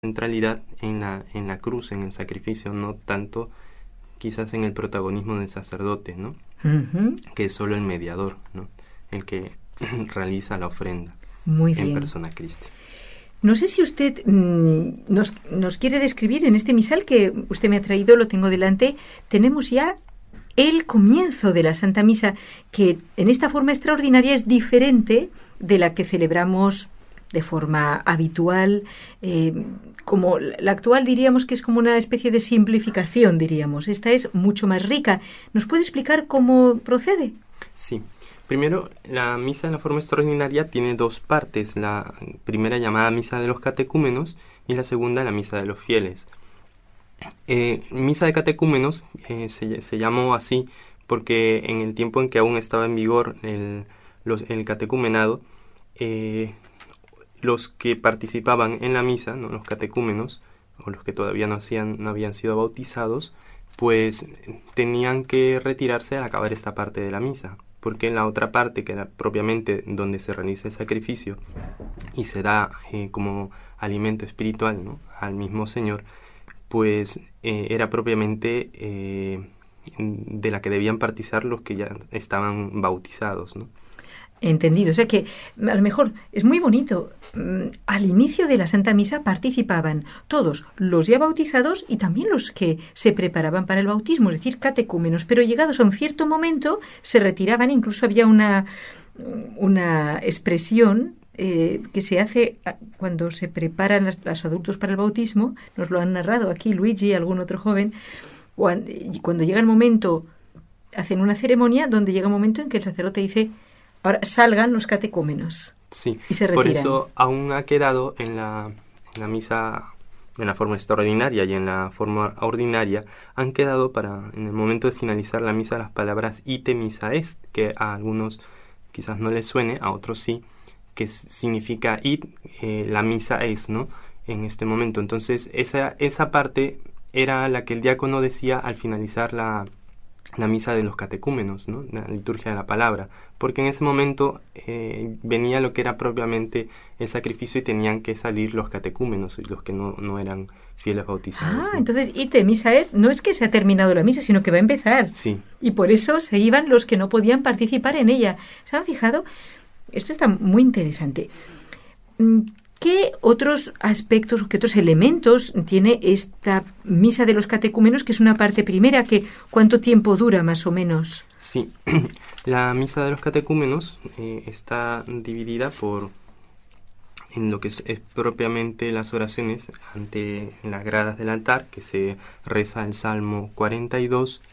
centralidad en la cruz, en el sacrificio, no tanto quizás en el protagonismo del sacerdote, ¿no? Uh-huh. Que es solo el mediador, ¿no? El que realiza la ofrenda. Muy en bien. persona Christi. No sé si usted nos quiere describir en este misal que usted me ha traído, lo tengo delante, tenemos ya el comienzo de la Santa Misa, que en esta forma extraordinaria es diferente de la que celebramos de forma habitual, como la actual diríamos que es como una especie de simplificación, diríamos. Esta es mucho más rica. ¿Nos puede explicar cómo procede? Sí. Primero, la misa en la forma extraordinaria tiene dos partes. La primera llamada misa de los catecúmenos y la segunda la misa de los fieles. Misa de catecúmenos se llamó así porque en el tiempo en que aún estaba en vigor el catecumenado, los que participaban en la misa, ¿no? Los catecúmenos, o los que todavía no habían sido bautizados, pues tenían que retirarse al acabar esta parte de la misa, porque en la otra parte, que era propiamente donde se realiza el sacrificio y se da como alimento espiritual, ¿no? Al mismo Señor, pues era propiamente de la que debían participar los que ya estaban bautizados, ¿no? Entendido. O sea que a lo mejor es muy bonito. Al inicio de la Santa Misa participaban todos los ya bautizados y también los que se preparaban para el bautismo, es decir, catecúmenos. Pero llegados a un cierto momento se retiraban. Incluso había una expresión que se hace cuando se preparan los adultos para el bautismo. Nos lo han narrado aquí Luigi y algún otro joven. Cuando llega el momento, hacen una ceremonia donde llega un momento en que el sacerdote dice: ahora salgan los catecúmenos. Sí, y se retiran. Por eso aún ha quedado en la misa, en la forma extraordinaria y en la forma ordinaria, han quedado en el momento de finalizar la misa las palabras ite missa est, que a algunos quizás no les suene, a otros sí, que significa id, la misa es, ¿no? En este momento. Entonces esa parte era la que el diácono decía al finalizar la misa de los catecúmenos, ¿no? La liturgia de la palabra, porque en ese momento venía lo que era propiamente el sacrificio y tenían que salir los catecúmenos y los que no eran fieles bautizados. ¿Sí? Entonces, ite misa es, no es que se ha terminado la misa, sino que va a empezar. Sí. Y por eso se iban los que no podían participar en ella. ¿Se han fijado? Esto está muy interesante. ¿Qué otros aspectos, qué otros elementos tiene esta misa de los catecúmenos, que es una parte primera? ¿Cuánto tiempo dura, más o menos? Sí, la misa de los catecúmenos está dividida en lo que es propiamente las oraciones ante las gradas del altar, que se reza el Salmo 42,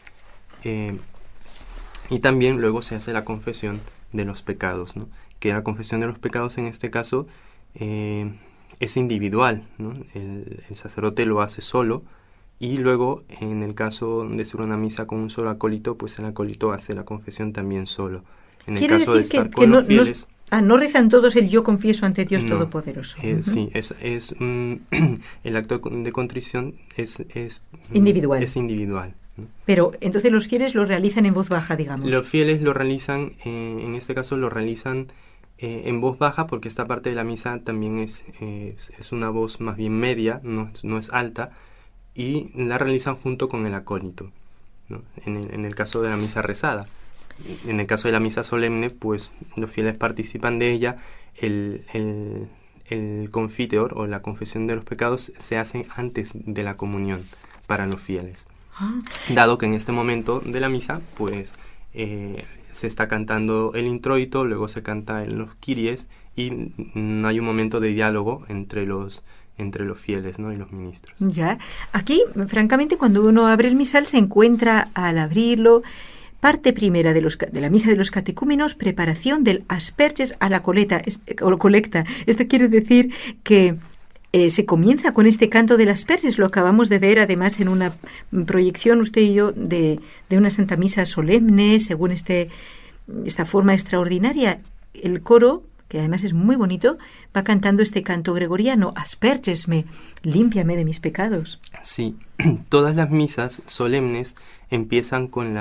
y también luego se hace la confesión de los pecados, ¿no? Que la confesión de los pecados en este caso es individual, ¿no? El sacerdote lo hace solo y luego en el caso de ser una misa con un solo acólito, pues el acólito hace la confesión también solo. En el caso de estar con los fieles... no rezan todos el yo confieso ante Dios Todopoderoso. Sí, el acto de contrición es individual. Es individual, ¿no? Pero entonces los fieles lo realizan en voz baja, digamos. Los fieles lo realizan, en este caso lo realizan en voz baja, porque esta parte de la misa también es una voz más bien media, no es alta, y la realizan junto con el acólito, ¿no? En el caso de la misa rezada. En el caso de la misa solemne, pues los fieles participan de ella. El confiteor o la confesión de los pecados se hace antes de la comunión para los fieles. Dado que en este momento de la misa, pues se está cantando el introito, luego se canta los kyries y no hay un momento de diálogo entre los fieles, ¿no? Y los ministros. Ya, aquí, francamente, cuando uno abre el misal se encuentra al abrirlo parte primera de la misa de los catecúmenos, preparación del asperges a la colecta. Esto quiere decir que se comienza con este canto del asperges. Lo acabamos de ver además en una proyección, usted y yo, de una Santa Misa solemne, según esta forma extraordinaria. El coro, que además es muy bonito, va cantando este canto gregoriano: aspergesme, límpiame de mis pecados. Sí, todas las misas solemnes empiezan con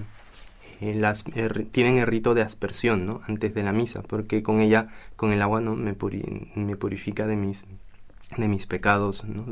tienen el rito de aspersión, ¿no? Antes de la misa, porque con ella, con el agua, ¿no? me purifica de mis de mis pecados, ¿no?